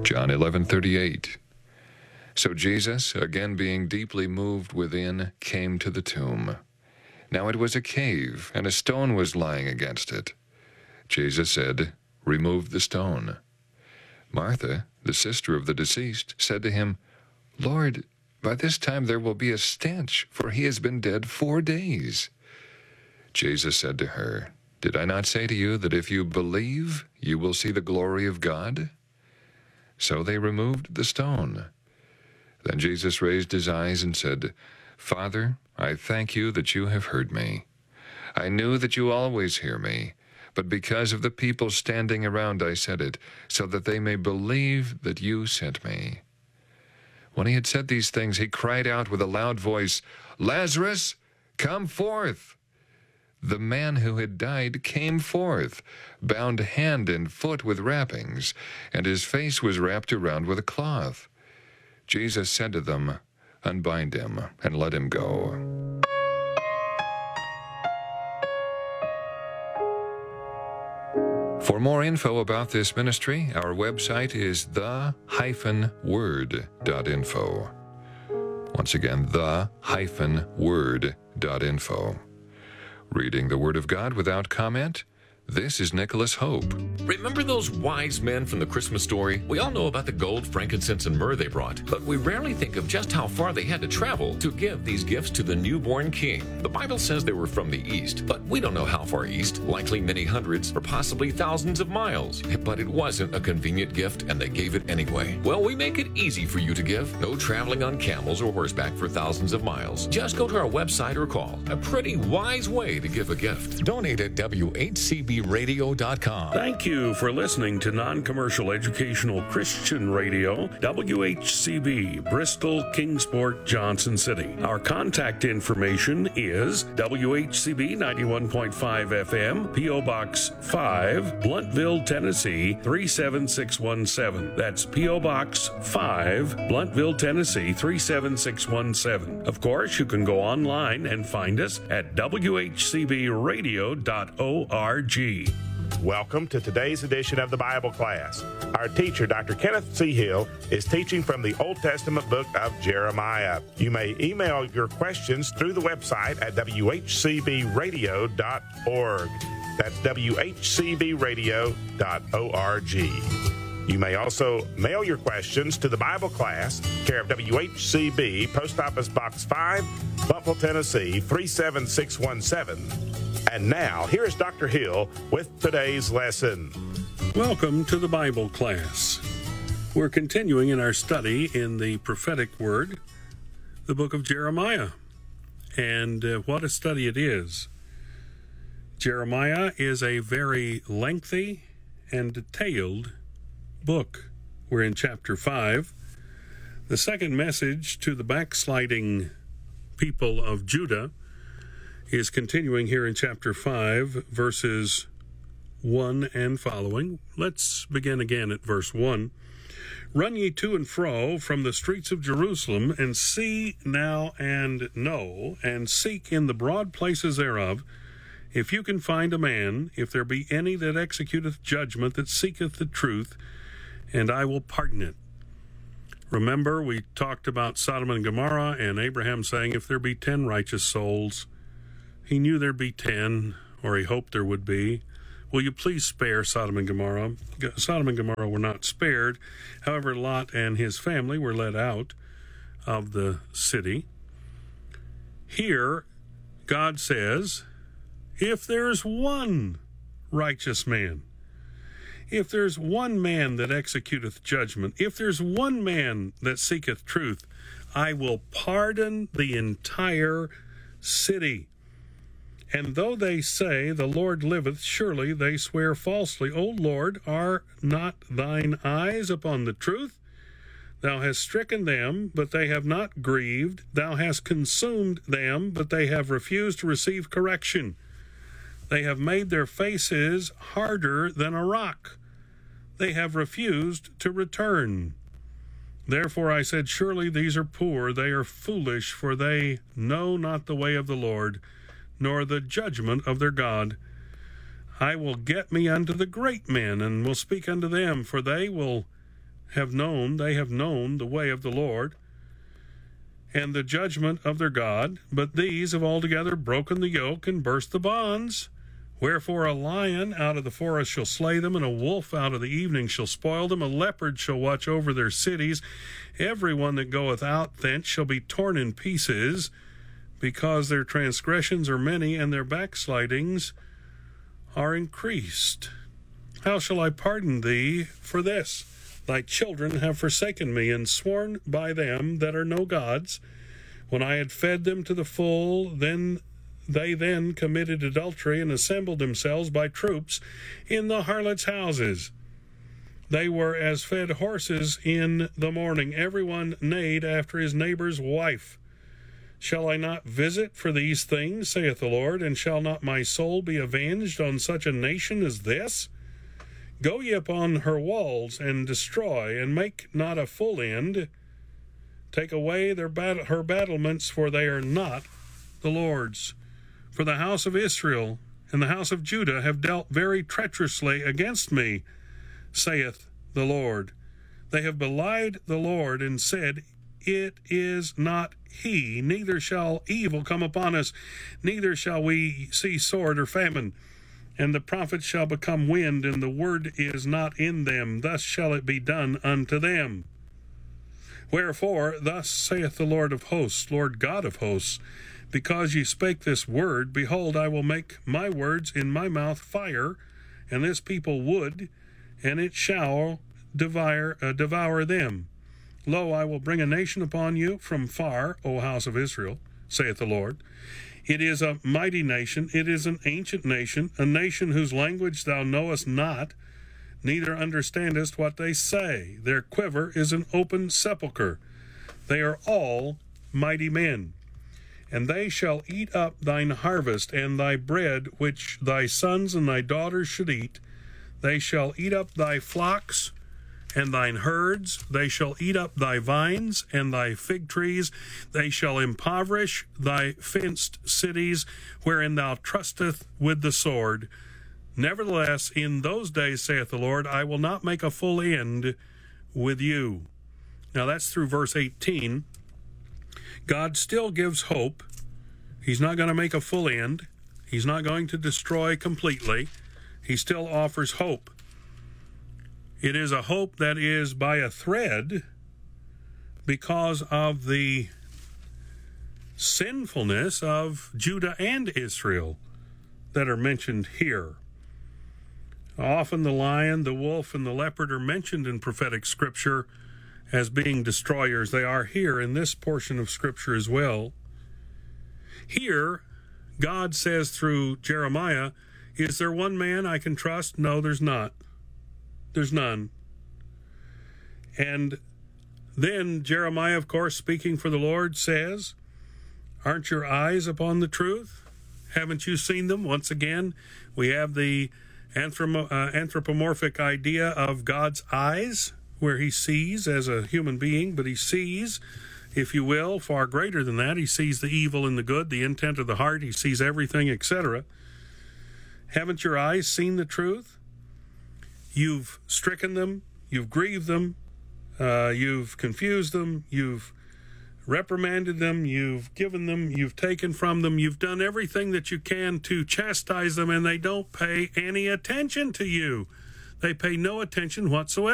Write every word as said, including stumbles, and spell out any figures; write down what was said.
John eleven thirty-eight. So Jesus, again being deeply moved within, came to the tomb. Now it was a cave, and a stone was lying against it. Jesus said, "Remove the stone." Martha, the sister of the deceased, said to him, "Lord, by this time there will be a stench, for he has been dead four days." Jesus said to her, "Did I not say to you that if you believe, you will see the glory of God?" So they removed the stone. Then Jesus raised his eyes and said, "Father, I thank you that you have heard me. I knew that you always hear me, but because of the people standing around I said it, so that they may believe that you sent me." When he had said these things, he cried out with a loud voice, "Lazarus, come forth!" The man who had died came forth, bound hand and foot with wrappings, and his face was wrapped around with a cloth. Jesus said to them, "Unbind him and let him go." For more info about this ministry, our website is the dash word dot info. Once again, the dash word dot info. Reading the Word of God without comment, this is Nicholas Hope. Remember those wise men from the Christmas story? We all know about the gold, frankincense, and myrrh they brought, but we rarely think of just how far they had to travel to give these gifts to the newborn king. The Bible says they were from the east, but we don't know how far east, likely many hundreds or possibly thousands of miles. But it wasn't a convenient gift, and they gave it anyway. Well, we make it easy for you to give. No traveling on camels or horseback for thousands of miles. Just go to our website or call. A pretty wise way to give a gift. Donate at W H C B radio dot com. Thank you for listening to non-commercial educational Christian radio, W H C B, Bristol, Kingsport, Johnson City. Our contact information is W H C B ninety-one point five F M, P O Box five, Bluntville, Tennessee three seven six one seven. That's P O Box five, Bluntville, Tennessee three seven six one seven. Of course, you can go online and find us at W H C B radio dot org. Welcome to today's edition of the Bible class. Our teacher, Doctor Kenneth C. Hill, is teaching from the Old Testament book of Jeremiah. You may email your questions through the website at W H C B radio dot org. That's W H C B radio dot org. You may also mail your questions to the Bible class, care of W H C B, Post Office Box five, Buffalo, Tennessee three seven six one seven. And now, here's Doctor Hill with today's lesson. Welcome to the Bible class. We're continuing in our study in the prophetic word, the book of Jeremiah. And uh, what a study it is. Jeremiah is a very lengthy and detailed book. We're in chapter five. The second message to the backsliding people of Judah is continuing here in chapter five, verses one and following. Let's begin again at verse one. "Run ye to and fro from the streets of Jerusalem, and see now and know, and seek in the broad places thereof, if you can find a man, if there be any that executeth judgment, that seeketh the truth, and I will pardon it." Remember, we talked about Sodom and Gomorrah, and Abraham saying, if there be ten righteous souls, he knew there'd be ten, or he hoped there would be. Will you please spare Sodom and Gomorrah? Sodom and Gomorrah were not spared. However, Lot and his family were led out of the city. Here, God says, if there's one righteous man, if there's one man that executeth judgment, if there's one man that seeketh truth, I will pardon the entire city. And though they say, the Lord liveth, surely they swear falsely. O Lord, are not thine eyes upon the truth? Thou hast stricken them, but they have not grieved. Thou hast consumed them, but they have refused to receive correction. They have made their faces harder than a rock. They have refused to return. Therefore I said, surely these are poor, they are foolish, for they know not the way of the Lord, nor the judgment of their God. I will get me unto the great men, and will speak unto them, for they will have known, they have known the way of the Lord and the judgment of their God, but these have altogether broken the yoke and burst the bonds. Wherefore a lion out of the forest shall slay them, and a wolf out of the evening shall spoil them. A leopard shall watch over their cities. Every one that goeth out thence shall be torn in pieces, because their transgressions are many, and their backslidings are increased. How shall I pardon thee for this? Thy children have forsaken me, and sworn by them that are no gods. When I had fed them to the full, then they then committed adultery, and assembled themselves by troops in the harlots' houses. They were as fed horses in the morning. Every one neighed after his neighbor's wife. Shall I not visit for these things, saith the Lord, and shall not my soul be avenged on such a nation as this? Go ye upon her walls, and destroy, and make not a full end. Take away their bat- her battlements, for they are not the Lord's. For the house of Israel and the house of Judah have dealt very treacherously against me, saith the Lord. They have belied the Lord, and said, It is not he, neither shall evil come upon us, neither shall we see sword or famine. And the prophets shall become wind, and the word is not in them. Thus shall it be done unto them. Wherefore, thus saith the Lord of hosts, Lord God of hosts, because ye spake this word, behold, I will make my words in my mouth fire, and this people wood, and it shall devour, uh, devour them. Lo, I will bring a nation upon you from far, O house of Israel, saith the Lord. It is a mighty nation, it is an ancient nation, a nation whose language thou knowest not, neither understandest what they say. Their quiver is an open sepulchre. They are all mighty men. And they shall eat up thine harvest, and thy bread which thy sons and thy daughters should eat. They shall eat up thy flocks and thine herds. They shall eat up thy vines and thy fig trees. They shall impoverish thy fenced cities, wherein thou trusteth with the sword. Nevertheless, in those days, saith the Lord, I will not make a full end with you. Now that's through verse eighteen. God still gives hope. He's not going to make a full end. He's not going to destroy completely. He still offers hope. It is a hope that is by a thread because of the sinfulness of Judah and Israel that are mentioned here. Often the lion, the wolf, and the leopard are mentioned in prophetic scripture as being destroyers. They are here in this portion of scripture as well. Here, God says through Jeremiah, is there one man I can trust? No, there's not. There's none. And then Jeremiah, of course, speaking for the Lord, says, aren't your eyes upon the truth? Haven't you seen them? Once again, we have the anthrop- uh, anthropomorphic idea of God's eyes, where he sees as a human being, but he sees, if you will, far greater than that. He sees the evil and the good, the intent of the heart. He sees everything, et cetera. Haven't your eyes seen the truth? You've stricken them, you've grieved them, uh, you've confused them, you've reprimanded them, you've given them, you've taken from them, you've done everything that you can to chastise them, and they don't pay any attention to you. They pay no attention whatsoever.